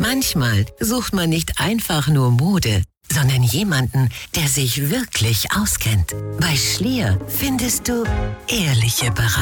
Manchmal sucht man nicht einfach nur Mode, sondern jemanden, der sich wirklich auskennt. Bei Schlier findest du ehrliche Beratung.